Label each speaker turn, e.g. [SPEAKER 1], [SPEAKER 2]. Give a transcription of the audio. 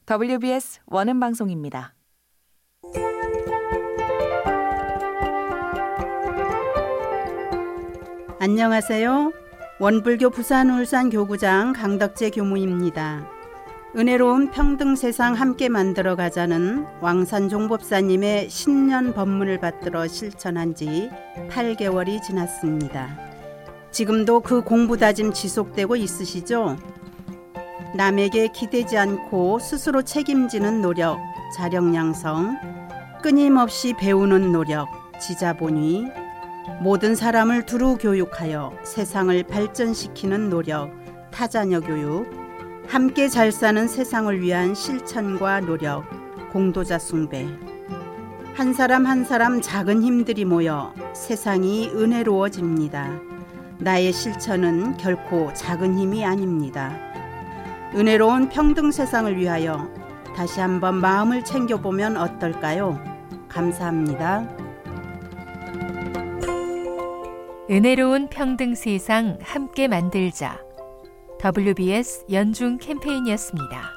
[SPEAKER 1] WBS 원음 방송입니다.
[SPEAKER 2] 안녕하세요. 원불교 부산 울산 교구장 강덕재 교무입니다. 은혜로운 평등 세상 함께 만들어 가자는 왕산 종법사님의 신년 법문을 받들어 실천한 지 8개월이 지났습니다. 지금도 그 공부 다짐 지속되고 있으시죠? 남에게 기대지 않고 스스로 책임지는 노력, 자력양성, 끊임없이 배우는 노력, 지자본위, 모든 사람을 두루 교육하여 세상을 발전시키는 노력, 타자녀 교육, 함께 잘 사는 세상을 위한 실천과 노력, 공도자 숭배. 한 사람 한 사람 작은 힘들이 모여 세상이 은혜로워집니다. 나의 실천은 결코 작은 힘이 아닙니다. 은혜로운 평등 세상을 위하여 다시 한번 마음을 챙겨보면 어떨까요? 감사합니다.
[SPEAKER 3] 은혜로운 평등 세상 함께 만들자. WBS 연중 캠페인이었습니다.